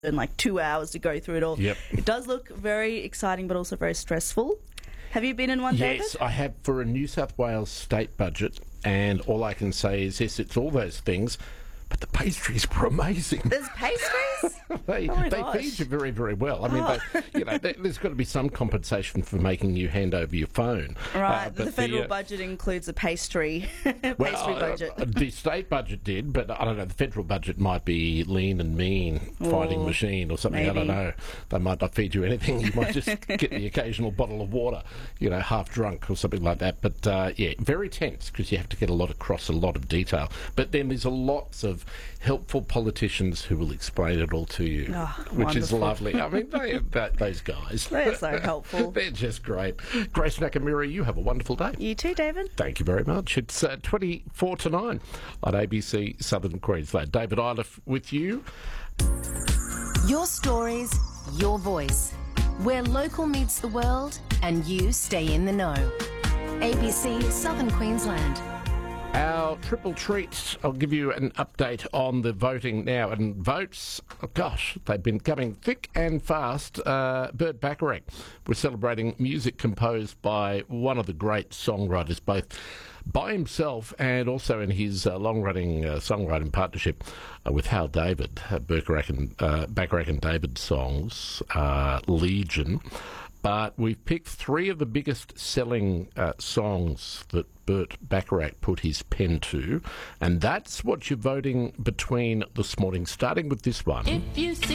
and like 2 hours to go through it all. Yep. It does look very exciting, but also very stressful. Have you been in one, David? Yes, I have, for a New South Wales state budget, and all I can say is, yes, it's all those things, but the pastries were amazing. There's pastries? They gosh. feed you very, very well. I mean, there's got to be some compensation for making you hand over your phone. Right, but the federal budget includes a pastry budget. The state budget did, but I don't know, the federal budget might be lean and mean fighting machine or something. Maybe. I don't know. They might not feed you anything. You might just get the occasional bottle of water, half drunk or something like that. But, yeah, very tense because you have to get across a lot of detail. But then there's lots of helpful politicians who will explain it all to you, which is lovely. I mean, those guys. They're so helpful. They're just great. Grace Nakamura, you have a wonderful day. You too, David. Thank you very much. It's 24 to 9 on ABC Southern Queensland. David Iliff with you. Your stories, your voice. Where local meets the world and you stay in the know. ABC Southern Queensland. Our triple treat, I'll give you an update on the voting now. And votes, they've been coming thick and fast. Burt Bacharach was celebrating music composed by one of the great songwriters, both by himself and also in his long-running songwriting partnership with Hal David. Bacharach and David's songs, Legion. But we've picked three of the biggest selling songs that Burt Bacharach put his pen to, and that's what you're voting between this morning, starting with this one. If you see